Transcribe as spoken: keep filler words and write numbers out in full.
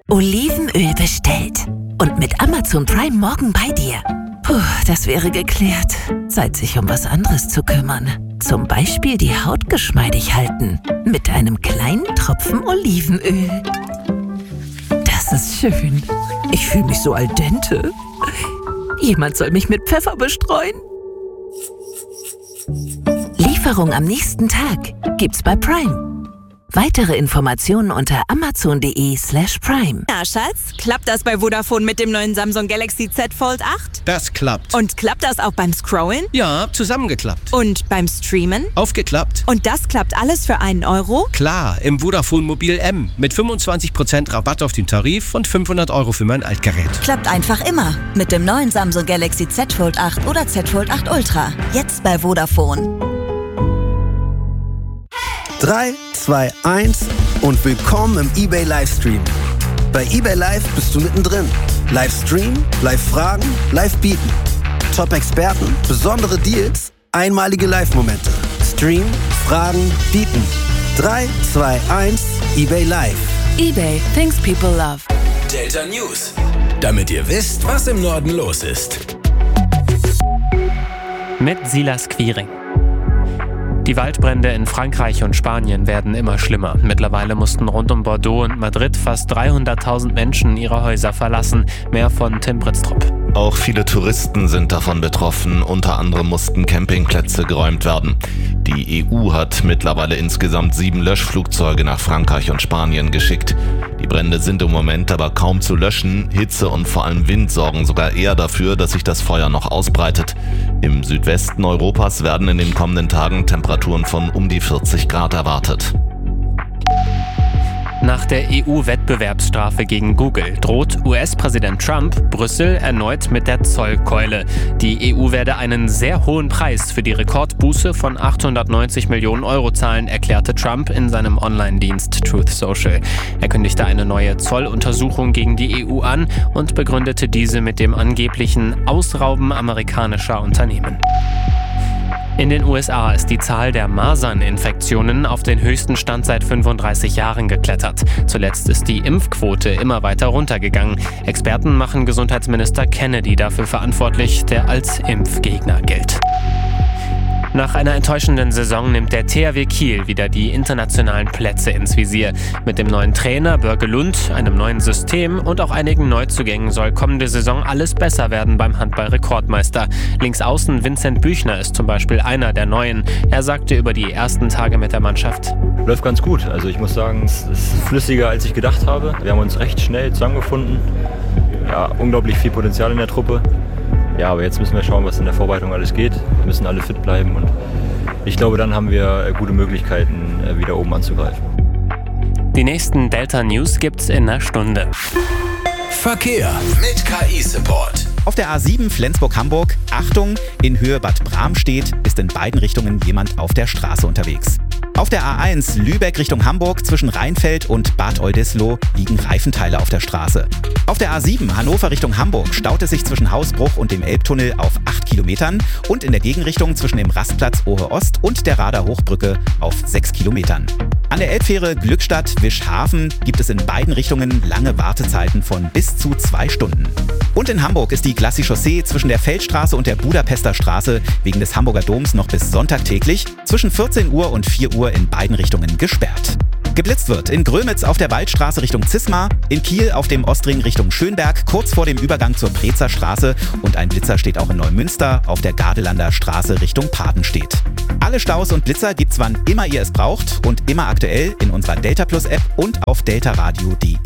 Olivenöl bestellt. Und mit Amazon Prime morgen bei dir. Puh, das wäre geklärt. Zeit, sich um was anderes zu kümmern. Zum Beispiel die Haut geschmeidig halten. Mit einem kleinen Tropfen Olivenöl. Das ist schön. Ich fühle mich so al dente. Jemand soll mich mit Pfeffer bestreuen. Lieferung am nächsten Tag gibt's bei Prime. Weitere Informationen unter amazon.de slash prime. Na, Schatz, klappt das bei Vodafone mit dem neuen Samsung Galaxy Z Fold acht? Das klappt. Und klappt das auch beim Scrollen? Ja, zusammengeklappt. Und beim Streamen? Aufgeklappt. Und das klappt alles für einen Euro? Klar, im Vodafone Mobil M. Mit fünfundzwanzig Prozent Rabatt auf den Tarif und fünfhundert Euro für mein Altgerät. Klappt einfach immer. Mit dem neuen Samsung Galaxy Z Fold acht oder Z Fold acht Ultra. Jetzt bei Vodafone. drei, zwei, eins und willkommen im eBay Livestream. Bei eBay Live bist du mittendrin. Livestream, Live-Fragen, Live-Bieten. Top-Experten, besondere Deals, einmalige Live-Momente. Stream, Fragen, Bieten. drei, zwei, eins, eBay Live. eBay, things people love. Delta News. Damit ihr wisst, was im Norden los ist. Mit Silas Quiring. Die Waldbrände in Frankreich und Spanien werden immer schlimmer. Mittlerweile mussten rund um Bordeaux und Madrid fast dreihunderttausend Menschen ihre Häuser verlassen. Mehr von Tim Britztrup. Auch viele Touristen sind davon betroffen. Unter anderem mussten Campingplätze geräumt werden. Die E U hat mittlerweile insgesamt sieben Löschflugzeuge nach Frankreich und Spanien geschickt. Die Brände sind im Moment aber kaum zu löschen. Hitze und vor allem Wind sorgen sogar eher dafür, dass sich das Feuer noch ausbreitet. Im Südwesten Europas werden in den kommenden Tagen Temperaturen von um die vierzig Grad erwartet. Nach der E U-Wettbewerbsstrafe gegen Google droht U S-Präsident Trump Brüssel erneut mit der Zollkeule. Die E U werde einen sehr hohen Preis für die Rekordbuße von achthundertneunzig Millionen Euro zahlen, erklärte Trump in seinem Online-Dienst Truth Social. Er kündigte eine neue Zolluntersuchung gegen die E U an und begründete diese mit dem angeblichen Ausrauben amerikanischer Unternehmen. In den U S A ist die Zahl der Maserninfektionen auf den höchsten Stand seit fünfunddreißig Jahren geklettert. Zuletzt ist die Impfquote immer weiter runtergegangen. Experten machen Gesundheitsminister Kennedy dafür verantwortlich, der als Impfgegner gilt. Nach einer enttäuschenden Saison nimmt der T H W Kiel wieder die internationalen Plätze ins Visier. Mit dem neuen Trainer Börge Lund, einem neuen System und auch einigen Neuzugängen soll kommende Saison alles besser werden beim Handball-Rekordmeister. Linksaußen Vincent Büchner ist zum Beispiel einer der Neuen. Er sagte über die ersten Tage mit der Mannschaft: Läuft ganz gut. Also ich muss sagen, es ist flüssiger, als ich gedacht habe. Wir haben uns recht schnell zusammengefunden. Ja, unglaublich viel Potenzial in der Truppe. Ja, aber jetzt müssen wir schauen, was in der Vorbereitung alles geht. Wir müssen alle fit bleiben und ich glaube, dann haben wir gute Möglichkeiten, wieder oben anzugreifen. Die nächsten Delta News gibt's in einer Stunde. Verkehr mit K I-Support. Auf der A sieben Flensburg-Hamburg, Achtung, in Höhe Bad Bramstedt ist in beiden Richtungen jemand auf der Straße unterwegs. Auf der A eins Lübeck Richtung Hamburg zwischen Rheinfeld und Bad Oldesloe liegen Reifenteile auf der Straße. Auf der A sieben Hannover Richtung Hamburg staut es sich zwischen Hausbruch und dem Elbtunnel auf acht Kilometern und in der Gegenrichtung zwischen dem Rastplatz Ohe Ost und der Rader Hochbrücke auf sechs Kilometern. An der Elbfähre Glückstadt-Wischhafen gibt es in beiden Richtungen lange Wartezeiten von bis zu zwei Stunden. Und in Hamburg ist die Glacis-Chaussee zwischen der Feldstraße und der Budapester Straße wegen des Hamburger Doms noch bis Sonntag täglich zwischen vierzehn Uhr und vier Uhr in beiden Richtungen gesperrt. Geblitzt wird in Grömitz auf der Waldstraße Richtung Zismar, in Kiel auf dem Ostring Richtung Schönberg, kurz vor dem Übergang zur Prezer Straße und ein Blitzer steht auch in Neumünster auf der Gardelander Straße Richtung Padenstedt. Alle Staus und Blitzer gibt's wann immer ihr es braucht und immer aktuell in unserer Delta Plus App und auf deltaradio punkt de.